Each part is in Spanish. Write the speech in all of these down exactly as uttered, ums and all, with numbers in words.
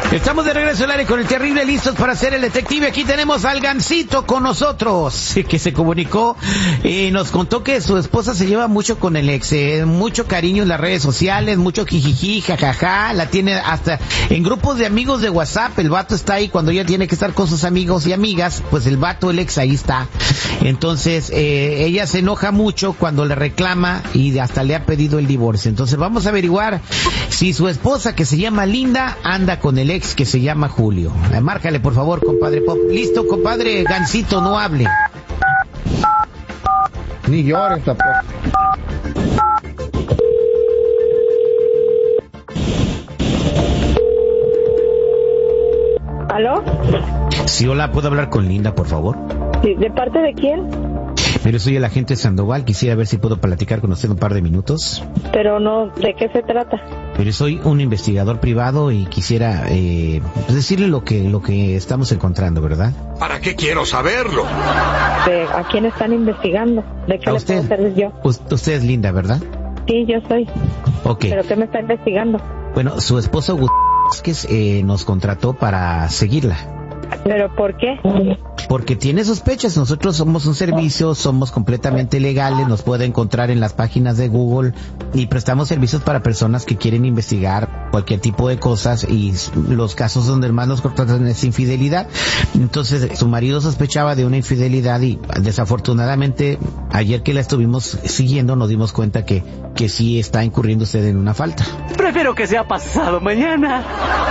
Estamos de regreso al aire con el terrible, listos para ser el detective. Aquí tenemos al Gansito con nosotros, que se comunicó y nos contó que su esposa se lleva mucho con el ex, eh, mucho cariño en las redes sociales, mucho jijiji, jajaja, la tiene hasta en grupos de amigos de WhatsApp. El vato está ahí cuando ella tiene que estar con sus amigos y amigas, pues el vato, el ex, ahí está. Entonces, eh, ella se enoja mucho cuando le reclama y hasta le ha pedido el divorcio. Entonces, vamos a averiguar si su esposa, que se llama Linda, anda con el ex que se llama Julio. Márcale, por favor, compadre Pop. Listo, compadre Gansito, no hable. Ni llores tampoco. ¿Aló? Sí, hola, ¿puedo hablar con Linda, por favor? Sí, ¿de parte de quién? Pero soy el agente Sandoval, quisiera ver si puedo platicar con usted un par de minutos. Pero no, ¿de qué se trata? Pero soy un investigador privado y quisiera eh, pues decirle lo que lo que estamos encontrando, ¿verdad? ¿Para qué quiero saberlo? ¿De ¿A quién están investigando? ¿De qué ¿A le usted? puedo servir yo? Usted es Linda, ¿verdad? Sí, yo soy. Ok. ¿Pero qué me está investigando? Bueno, su esposo Vázquez eh, nos contrató para seguirla. ¿Pero por qué? Porque tiene sospechas. Nosotros somos un servicio, somos completamente legales, nos puede encontrar en las páginas de Google y prestamos servicios para personas que quieren investigar cualquier tipo de cosas, y los casos donde más nos contratan es infidelidad. Entonces, su marido sospechaba de una infidelidad y desafortunadamente ayer que la estuvimos siguiendo nos dimos cuenta que, que sí está incurriendo usted en una falta. Prefiero que sea pasado mañana.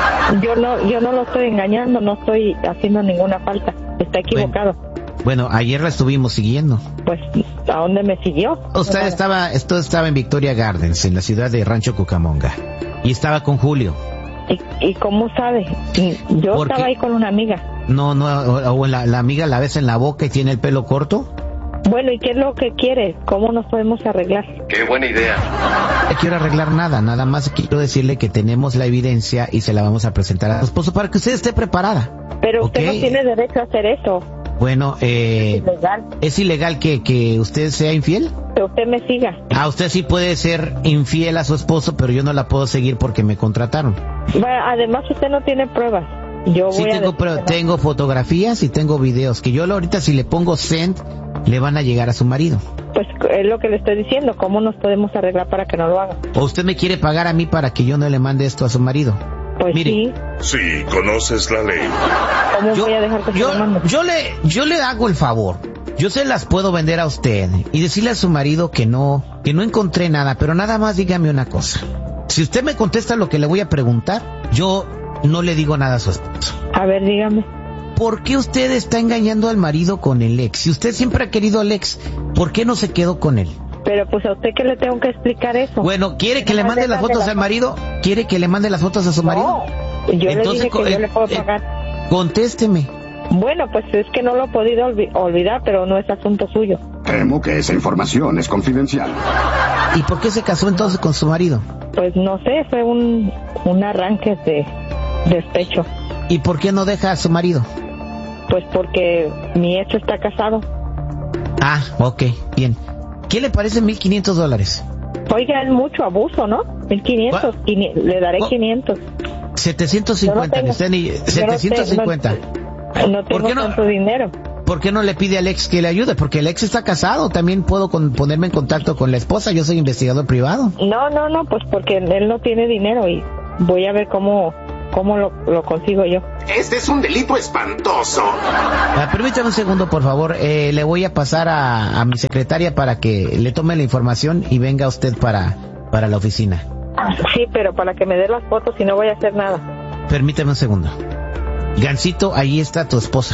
Yo no, yo no lo estoy engañando, no estoy haciendo ninguna falta. Está equivocado. Bueno, bueno, ayer la estuvimos siguiendo. Pues, ¿a dónde me siguió? Usted estaba, esto estaba en Victoria Gardens, en la ciudad de Rancho Cucamonga, y estaba con Julio. ¿Y, y cómo sabe? Yo Porque... estaba ahí con una amiga. No, no, o, o la, la amiga la ves en la boca y tiene el pelo corto. Bueno, ¿y qué es lo que quiere? ¿Cómo nos podemos arreglar? ¡Qué buena idea! No quiero arreglar nada, nada más quiero decirle que tenemos la evidencia y se la vamos a presentar a su esposo para que usted esté preparada. Pero usted ¿Okay? no tiene derecho a hacer eso. Bueno, eh... Es ilegal. ¿Es ilegal que, que usted sea infiel? Que usted me siga. Ah, usted sí puede ser infiel a su esposo, pero yo no la puedo seguir porque me contrataron. Bueno, además usted no tiene pruebas. Yo sí voy tengo, a pero no. tengo fotografías y tengo videos que yo ahorita si le pongo send le van a llegar a su marido. Pues es lo que le estoy diciendo. ¿Cómo nos podemos arreglar para que no lo haga? ¿O usted me quiere pagar a mí para que yo no le mande esto a su marido? Pues Mire, sí. Sí, conoces la ley. ¿Cómo yo, voy a dejar que yo, se lo mande? yo le yo le hago el favor. Yo se las puedo vender a usted y decirle a su marido que no que no encontré nada, pero nada más dígame una cosa. Si usted me contesta lo que le voy a preguntar, yo no le digo nada a su esposo. A ver, dígame. ¿Por qué usted está engañando al marido con el ex? Si usted siempre ha querido al ex, ¿por qué no se quedó con él? Pero pues a usted que le tengo que explicar eso. Bueno, ¿quiere que le mande las fotos al marido? ¿Quiere que le mande las fotos a su marido? No, yo Entonces, le dije que eh, yo le puedo eh, pagar. Contésteme. Bueno, pues es que no lo he podido olvi- olvidar, pero no es asunto suyo. Temo que esa información es confidencial. ¿Y por qué se casó entonces con su marido? Pues no sé, fue un, un arranque de despecho. ¿Y por qué no deja a su marido? Pues porque mi ex está casado. Ah, ok, bien. ¿Qué le parece mil quinientos dólares? Oiga, es mucho abuso, ¿no? mil quinientos, quini- le daré ¿Cuál? quinientos. setecientos cincuenta, Yo no usted ni- Yo no setecientos cincuenta. te- No, no tengo ¿Por qué no? tanto dinero. ¿Por qué no le pide al ex que le ayude? Porque el ex está casado, también puedo con- ponerme en contacto con la esposa, yo soy investigador privado. No, no, no, pues porque él no tiene dinero y voy a ver cómo, cómo lo, lo consigo yo. Este es un delito espantoso. Ah, permítame un segundo, por favor. Eh, le voy a pasar a, a mi secretaria para que le tome la información y venga usted para, para la oficina. Sí, pero para que me dé las fotos y no voy a hacer nada. Permítame un segundo. Gansito, ahí está tu esposa.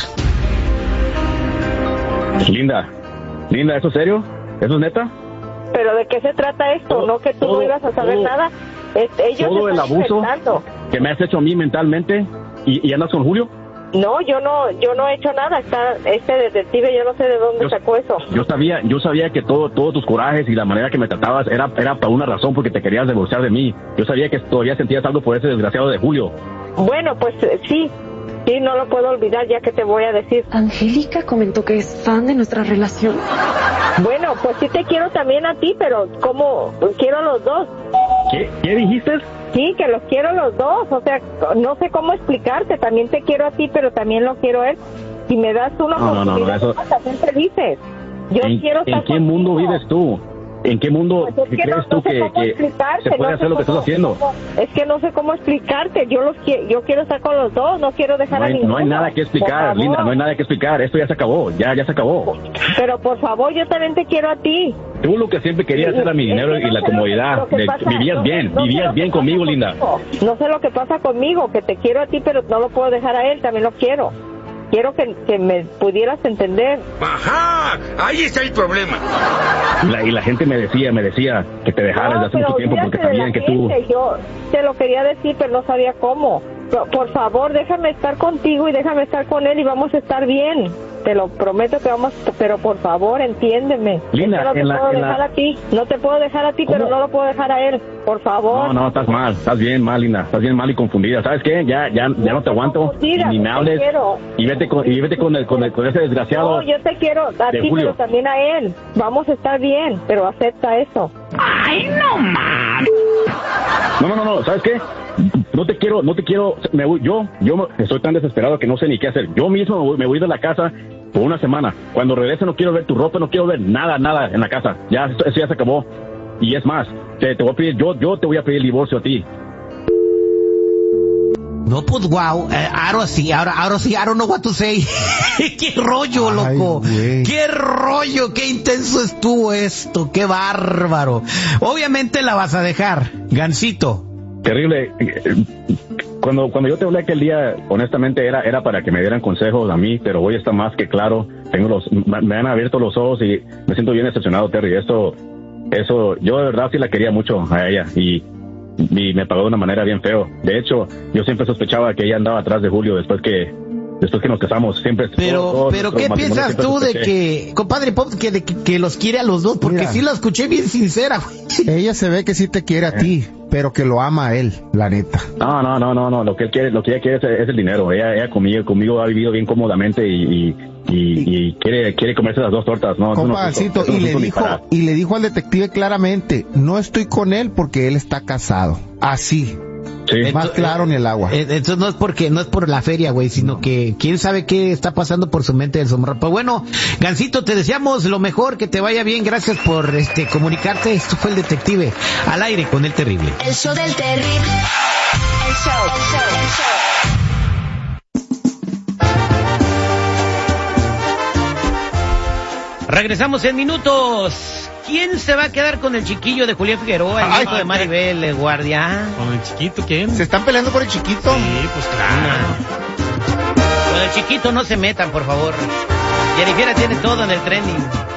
Linda, Linda, ¿eso es serio? ¿Eso es neta? ¿Pero de qué se trata esto? Todo- ¿No que tú todo- no ibas a saber todo- nada? Es- ellos todo el están abuso inventando. que me has hecho a mí mentalmente y, y andas con Julio. No, yo no, yo no he hecho nada. Está este detective, yo no sé de dónde Yo- sacó eso. Yo sabía, yo sabía que todo, todos tus corajes y la manera que me tratabas era, era por una razón, porque te querías divorciar de mí. Yo sabía que todavía sentías algo por ese desgraciado de Julio. Bueno, pues eh, sí, sí, no lo puedo olvidar, ya que te voy a decir. Angélica comentó que es fan de nuestra relación. Bueno, pues sí te quiero también a ti, pero ¿cómo? Quiero a los dos. ¿Qué, qué dijiste? Sí, que los quiero los dos, o sea, no sé cómo explicarte, también te quiero a ti, pero también lo quiero a él. Si me das una No, no, no, oportunidad, eso- vamos a ser felices. Yo ¿En, quiero estar ¿en qué contigo. mundo vives tú? ¿En qué mundo Pues es que crees no, tú no sé que, cómo que explicarte, se puede no sé hacer lo que estás cómo- haciendo? cómo- es que no sé cómo explicarte, yo los qui- yo quiero estar con los dos, no quiero dejar No a hay, ninguno. no hay nada que Por explicar, favor. Linda, no hay nada que explicar. Esto ya se acabó, ya, ya se acabó. Pero por favor, yo también te quiero a ti. Tú lo que siempre querías era mi dinero Es que no y la sé lo que- comodidad. lo que De- pasa- vivías no- bien, no sé lo vivías que bien pasa conmigo, Linda. No sé lo que pasa conmigo, que te quiero a ti, pero no lo puedo dejar a él, también lo quiero. Quiero que, que me pudieras entender. Ajá, ahí está el problema. Y la, y la gente me decía, me decía que te dejaras No, de hace pero mucho tiempo porque olvídate de sabían la que tú... gente, Yo te lo quería decir, pero no sabía cómo. Por, por favor, déjame estar contigo y déjame estar con él y vamos a estar bien. Te lo prometo que vamos, pero por favor, entiéndeme. Linda, Es que no te en la- puedo en la- dejar a ti, no te puedo dejar a ti, pero ¿Cómo? no lo puedo dejar a él. Por favor. No, no, estás mal, estás bien mal, Linda, estás bien mal y confundida. ¿Sabes qué? Ya, ya, ya no te aguanto, confundida, ni me te hables, quiero. y vete con, y vete con, el, con, el, con ese desgraciado. No, yo te quiero a de ti, Julio. pero también a él. Vamos a estar bien, pero acepta eso. No, no, no, no, ¿sabes qué? No te quiero, no te quiero, me voy, yo, yo me- estoy tan desesperado que no sé ni qué hacer. Yo mismo me voy, me voy de la casa por una semana. Cuando regrese no quiero ver tu ropa, no quiero ver nada, nada en la casa. Ya, esto- eso ya se acabó. Y es más, te, te voy a pedir, yo, yo te voy a pedir el divorcio a ti. No, pues wow, eh, ahora sí, ahora, ahora sí, I don't know what to say. Qué rollo, Ay, loco. güey. Qué rollo, qué intenso estuvo esto, qué bárbaro. Obviamente la vas a dejar, Gansito. Terrible. Cuando, cuando yo te hablé aquel día, honestamente era, era para que me dieran consejos a mí, pero hoy está más que claro. Tengo los, me han abierto los ojos y me siento bien decepcionado, Terry. Esto, eso, yo de verdad sí la quería mucho a ella y, y me pagó de una manera bien feo. De hecho, yo siempre sospechaba que ella andaba atrás de Julio después que, después que nos casamos. Siempre. Pero, todo- todo pero nuestro ¿qué matrimonio piensas siempre tú de sospeché. que, compadre Pop, que, de que, que los quiere a los dos? Porque Mira. sí la escuché bien sincera, güey. Ella se ve que sí te quiere a ti, pero que lo ama a él, la neta. No, no, no, no, no. Lo que él quiere, lo que ella quiere es, es el dinero. Ella, ella conmigo, conmigo ha vivido bien cómodamente y, y, y, y quiere, quiere comerse las dos tortas. No, eso no Compa es justo. Gansito, Eso no y es le justo ni dijo, para- y le dijo al detective claramente, no estoy con él porque él está casado. Así, Sí. más claro ni el agua. Eh, Eso no es porque, no es por la feria, güey, sino que quién sabe qué está pasando por su mente del sombrero. Pero bueno, Gansito, te deseamos lo mejor, que te vaya bien, gracias por este comunicarte. Esto fue el detective al aire con el terrible. El show del terrible. El show, el show, el show. Regresamos en minutos. ¿Quién se va a quedar con el chiquillo de Julián Figueroa, el Ay, hijo de Maribel eh, Guardia? ¿Con el chiquito quién? ¿Se están peleando por el chiquito? Sí, pues claro. Con el chiquito no se metan, por favor. Jennifer tiene todo en el trending.